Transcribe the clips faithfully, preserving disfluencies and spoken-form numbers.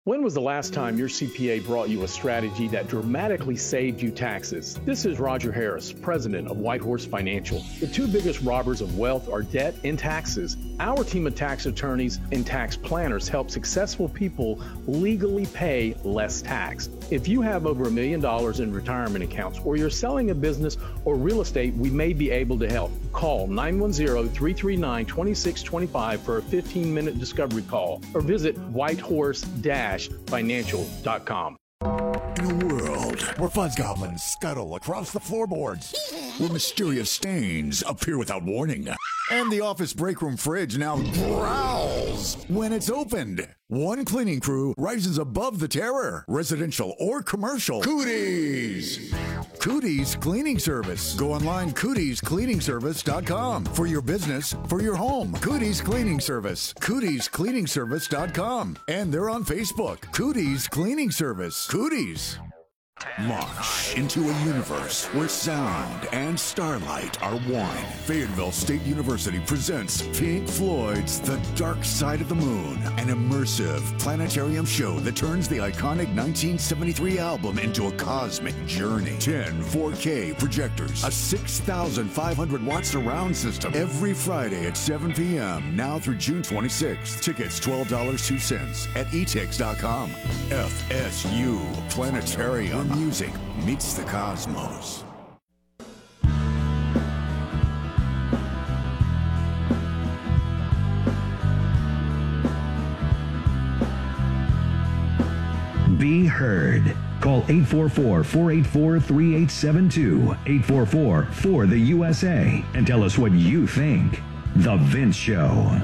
When was the last time your C P A brought you a strategy that dramatically saved you taxes? This is Roger Harris, president of Whitehorse Financial. The two biggest robbers of wealth are debt and taxes. Our team of tax attorneys and tax planners help successful people legally pay less tax. If you have over a million dollars in retirement accounts or you're selling a business or real estate, we may be able to help. Call nine one zero, three three nine, two six two five for a fifteen minute discovery call or visit whitehorse financial dot com. In a world where fuzz goblins scuttle across the floorboards, where mysterious stains appear without warning, and the office break room fridge now growls when it's opened, one cleaning crew rises above the terror, residential or commercial. Cooties! Cooties Cleaning Service. Go online, cooties cleaning service dot com. For your business, for your home. Cooties Cleaning Service. cooties cleaning service dot com. And they're on Facebook. Cooties Cleaning Service. Cooties. Launch into a universe where sound and starlight are one. Fayetteville State University presents Pink Floyd's The Dark Side of the Moon, an immersive planetarium show that turns the iconic nineteen seventy-three album into a cosmic journey. ten four K projectors, a six thousand five hundred watt surround system, every Friday at seven p.m. now through June twenty-sixth. Tickets twelve dollars and two cents at e tix dot com. F S U Planetarium. Music meets the cosmos. Be heard. Call eight four four, four eight four, three eight seven two, eight four four, four the U S A, and tell us what you think. The Vince Show.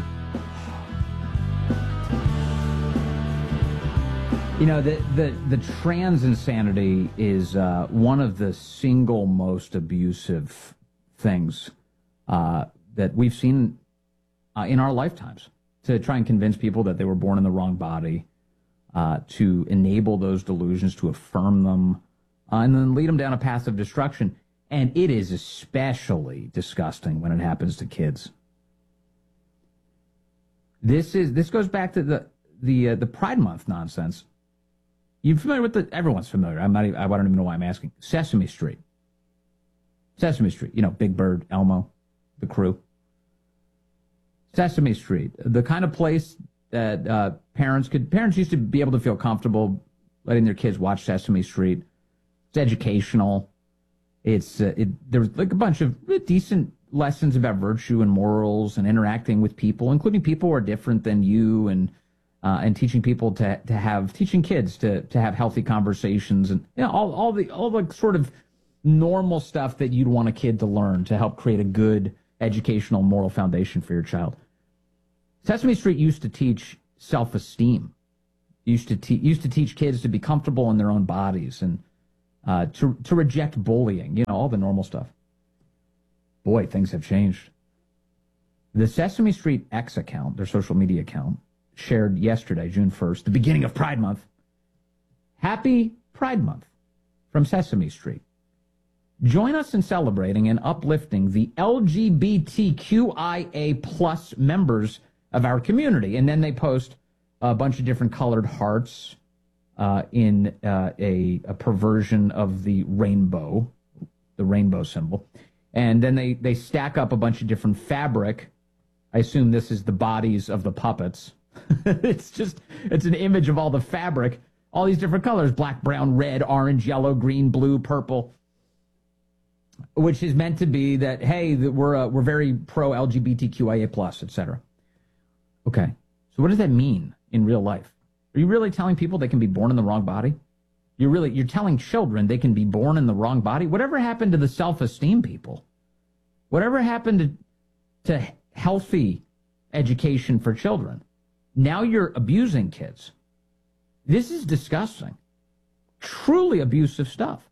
You know, the, the, the trans insanity is uh, one of the single most abusive things uh, that we've seen uh, in our lifetimes. To try and convince people that they were born in the wrong body, uh, to enable those delusions, to affirm them, uh, and then lead them down a path of destruction. And it is especially disgusting when it happens to kids. This is this goes back to the the uh, the Pride Month nonsense. You familiar with the? Everyone's familiar. I'm not. Even, I don't even know why I'm asking. Sesame Street. Sesame Street. You know, Big Bird, Elmo, the crew. Sesame Street, the kind of place that uh, parents could. Parents used to be able to feel comfortable letting their kids watch Sesame Street. It's educational. It's uh, it. There's like a bunch of decent lessons about virtue and morals and interacting with people, including people who are different than you, and. Uh, and teaching people to to have teaching kids to to have healthy conversations, and you know, all all the all the sort of normal stuff that you'd want a kid to learn to help create a good educational moral foundation for your child. Sesame Street used to teach self-esteem, used to te- used to teach kids to be comfortable in their own bodies and uh, to to reject bullying, you know, all the normal stuff. Boy, things have changed. The Sesame Street X account, their social media account, shared yesterday, June first, the beginning of Pride Month. Happy Pride Month from Sesame Street. Join us in celebrating and uplifting the L G B T Q I A plus members of our community. And then they post a bunch of different colored hearts uh, in uh, a, a perversion of the rainbow, the rainbow symbol. And then they, they stack up a bunch of different fabric. I assume this is the bodies of the puppets. It's just, it's an image of all the fabric, all these different colors, black, brown, red, orange, yellow, green, blue, purple, which is meant to be that, hey, that we're uh, we're very pro-L G B T Q I A plus, et cetera. Okay, so what does that mean in real life? Are you really telling people they can be born in the wrong body? You're really, you're telling children they can be born in the wrong body? Whatever happened to the self-esteem people? Whatever happened to, to healthy education for children? Now you're abusing kids. This is disgusting. Truly abusive stuff.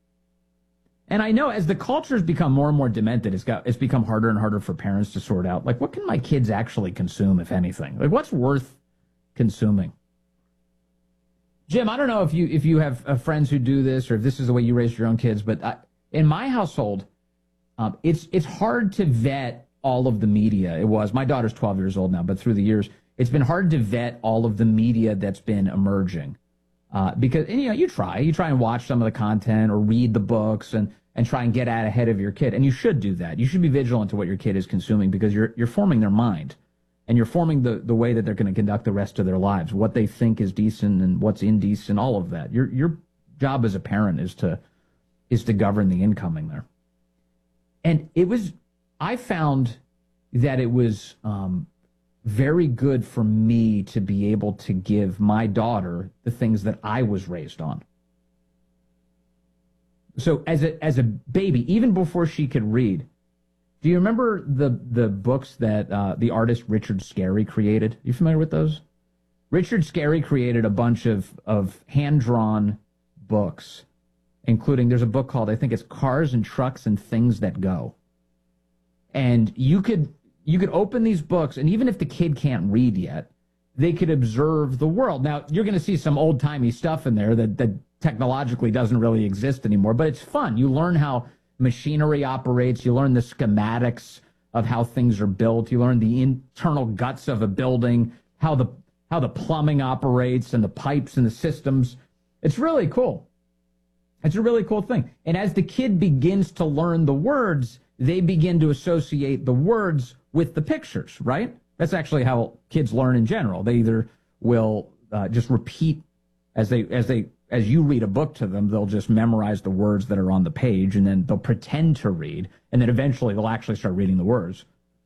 And I know as the culture's become more and more demented, it's got it's become harder and harder for parents to sort out, like, what can my kids actually consume, if anything? Like, what's worth consuming? Jim, I don't know if you if you have uh, friends who do this or if this is the way you raised your own kids, but I, in my household, um, it's it's hard to vet all of the media. It was. My daughter's twelve years old now, but through the years, It's been hard to vet all of the media that's been emerging. Uh, because, and, you know, you try. You try and watch some of the content or read the books and, and try and get out ahead of your kid. And you should do that. You should be vigilant to what your kid is consuming because you're you're forming their mind. And you're forming the, the way that they're going to conduct the rest of their lives, what they think is decent and what's indecent, all of that. Your your job as a parent is to is to govern the incoming there. And it was, I found that it was um, very good for me to be able to give my daughter the things that I was raised on. So as a as a baby, even before she could read, do you remember the the books that uh, the artist Richard Scarry created? Are you familiar with those? Richard Scarry created a bunch of, of hand-drawn books, including, there's a book called, I think it's Cars and Trucks and Things That Go. And you could you could open these books, and even if the kid can't read yet, they could observe the world. Now, you're going to see some old-timey stuff in there that, that technologically doesn't really exist anymore, but it's fun. You learn how machinery operates. You learn the schematics of how things are built. You learn the internal guts of a building, how the how the plumbing operates and the pipes and the systems. It's really cool. It's a really cool thing. And as the kid begins to learn the words, they begin to associate the words with the pictures, right? That's actually how kids learn in general. They either will uh, just repeat as they as they as you read a book to them, they'll just memorize the words that are on the page, and then they'll pretend to read, and then eventually they'll actually start reading the words.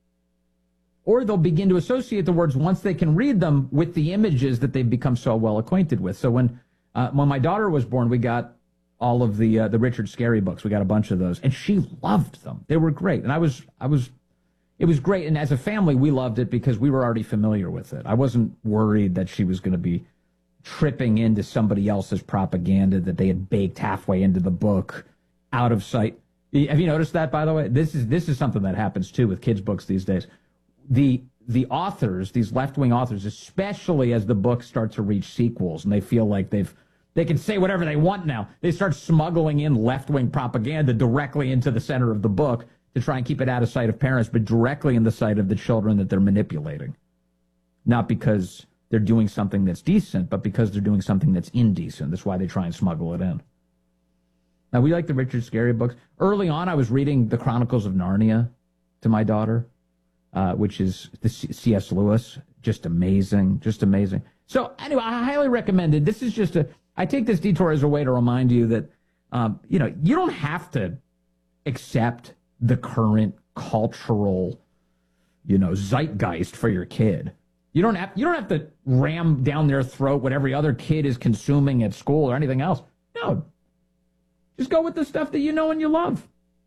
Or they'll begin to associate the words once they can read them with the images that they've become so well acquainted with. So when uh, when my daughter was born, we got all of the uh, the Richard Scarry books. We got a bunch of those, and she loved them. They were great, and I was I was it was great. And as a family, we loved it because we were already familiar with it. I wasn't worried that she was going to be tripping into somebody else's propaganda that they had baked halfway into the book, out of sight. Have you noticed that, by the way? This is this is something that happens too with kids' books these days. The the authors, these left-wing authors, especially as the books start to reach sequels and they feel like they've they can say whatever they want now, they start smuggling in left-wing propaganda directly into the center of the book to try and keep it out of sight of parents, but directly in the sight of the children that they're manipulating. Not because they're doing something that's decent, but because they're doing something that's indecent. That's why they try and smuggle it in. Now, we like the Richard Scarry books. Early on, I was reading The Chronicles of Narnia to my daughter, uh, which is the C S Lewis. Just amazing, just amazing. So anyway, I highly recommend it. This is just a, I take this detour as a way to remind you that, um, you know, you don't have to accept the current cultural, you know, zeitgeist for your kid. You don't have you don't have to ram down their throat what every other kid is consuming at school or anything else. No. Just go with the stuff that you know and you love.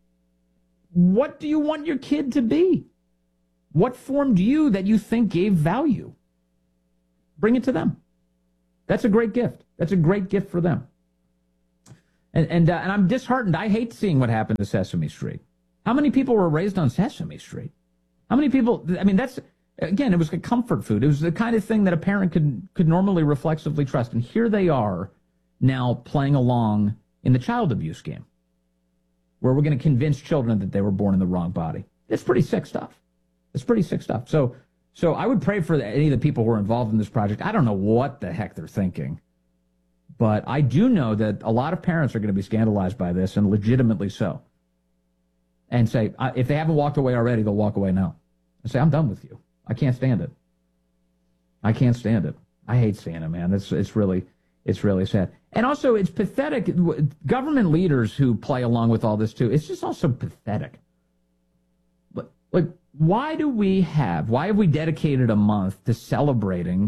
What do you want your kid to be? What formed you that you think gave value? Bring it to them. That's a great gift. That's a great gift for them. And and uh, and I'm disheartened. I hate seeing what happened to Sesame Street. How many people were raised on Sesame Street? How many people? I mean, that's. Again, it was a comfort food. It was the kind of thing that a parent could could normally reflexively trust. And here they are now playing along in the child abuse game, where we're going to convince children that they were born in the wrong body. It's pretty sick stuff. It's pretty sick stuff. So, so I would pray for any of the people who are involved in this project. I don't know what the heck they're thinking, but I do know that a lot of parents are going to be scandalized by this, and legitimately so. And say, if they haven't walked away already, they'll walk away now and say, I'm done with you. I can't stand it. I can't stand it. I hate seeing it, man. It's it's really it's really sad. And also, it's pathetic. Government leaders who play along with all this too. It's just also pathetic. But like, why do we have? Why have we dedicated a month to celebrating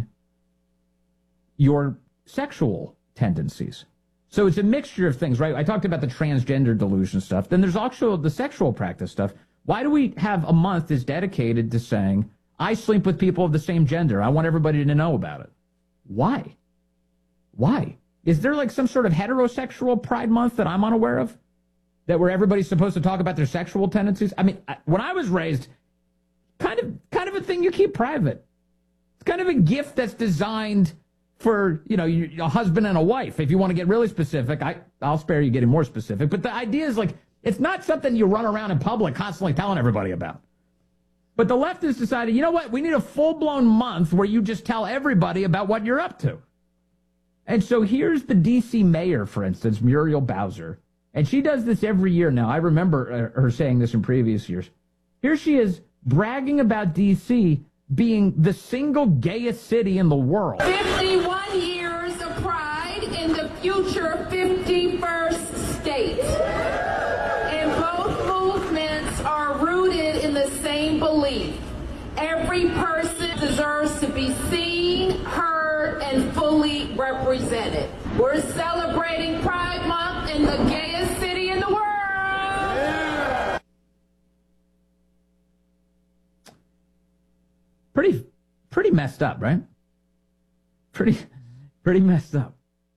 your sexual tendencies? So it's a mixture of things, right? I talked about the transgender delusion stuff. Then there's also the sexual practice stuff. Why do we have a month that's dedicated to saying, I sleep with people of the same gender. I want everybody to know about it. Why? Why? Is there like some sort of heterosexual Pride Month that I'm unaware of? That where everybody's supposed to talk about their sexual tendencies? I mean, when I was raised, kind of kind of a thing you keep private. It's kind of a gift that's designed for, you know, a husband and a wife. If you want to get really specific, I, I'll spare you getting more specific. But the idea is like, it's not something you run around in public constantly telling everybody about. But the left has decided, you know what? We need a full-blown month where you just tell everybody about what you're up to. And so here's the D C mayor, for instance, Muriel Bowser. And she does this every year now. I remember her saying this in previous years. Here she is bragging about D C being the single gayest city in the world. fifty-one years of pride in the future fifty-first state. And both movements are rooted in the same belief. Every person deserves to be seen, heard, and fully represented. We're celebrating Pride Month in the gayest city in the world. Yeah. Pretty, pretty messed up, right? Pretty, pretty messed up.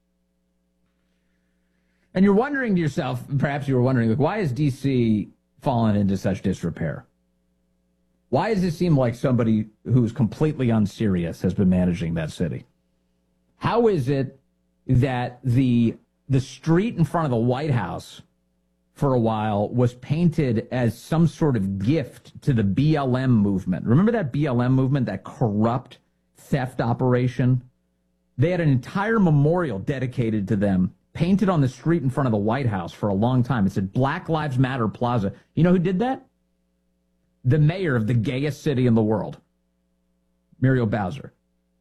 And you're wondering to yourself, perhaps you were wondering, like, why has D C fallen into such disrepair? Why does it seem like somebody who's completely unserious has been managing that city? How is it that the the street in front of the White House for a while was painted as some sort of gift to the B L M movement? Remember that B L M movement, that corrupt theft operation? They had an entire memorial dedicated to them, painted on the street in front of the White House for a long time. It said Black Lives Matter Plaza. You know who did that? The mayor of the gayest city in the world, Muriel Bowser.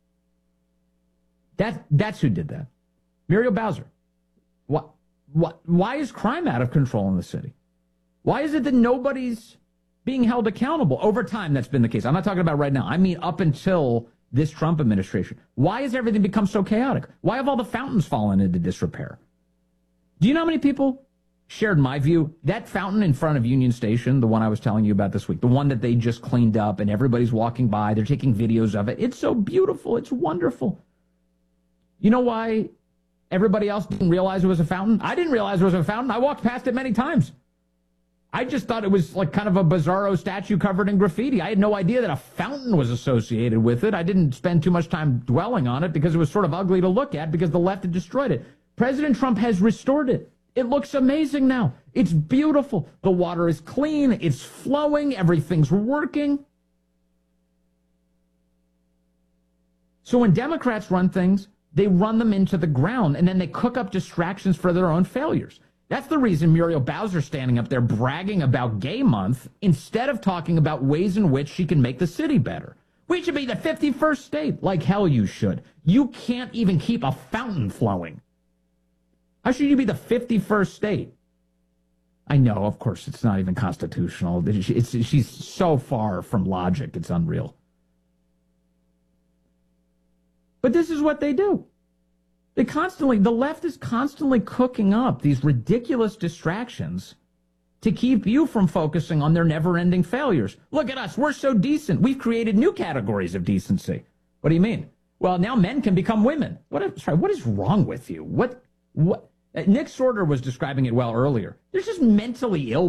That, that's who did that. Muriel Bowser. What, what, why is crime out of control in the city? Why is it that nobody's being held accountable? Over time, that's been the case. I'm not talking about right now. I mean up until this Trump administration. Why has everything become so chaotic? Why have all the fountains fallen into disrepair? Do you know how many people shared my view? That fountain in front of Union Station, the one I was telling you about this week, the one that they just cleaned up and everybody's walking by, they're taking videos of it. It's so beautiful. It's wonderful. You know why everybody else didn't realize it was a fountain? I didn't realize it was a fountain. I walked past it many times. I just thought it was like kind of a bizarro statue covered in graffiti. I had no idea that a fountain was associated with it. I didn't spend too much time dwelling on it because it was sort of ugly to look at because the left had destroyed it. President Trump has restored it. It looks amazing now. It's beautiful. The water is clean. It's flowing. Everything's working. So when Democrats run things, they run them into the ground, and then they cook up distractions for their own failures. That's the reason Muriel Bowser's standing up there bragging about Gay Month instead of talking about ways in which she can make the city better. We should be the fifty-first state. Like hell you should. You can't even keep a fountain flowing. How should you be the fifty-first state? I know, of course, it's not even constitutional. It's, it's, she's so far from logic, it's unreal. But this is what they do. They constantly, the left is constantly cooking up these ridiculous distractions to keep you from focusing on their never-ending failures. Look at us, we're so decent. We've created new categories of decency. What do you mean? Well, now men can become women. What, sorry, what is wrong with you? What, what? Nick Sorter was describing it well earlier. There's just mentally ill